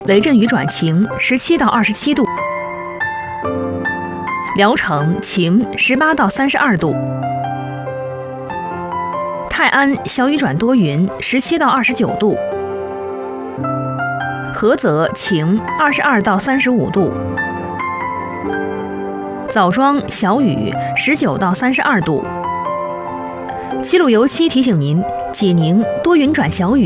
雷阵雨转晴，17到27度；聊城晴，18到32度；泰安小雨转多云，17到29度；菏泽晴，22到35度；枣庄小雨，19到32度。西路由7提醒您，济宁多云转小雨。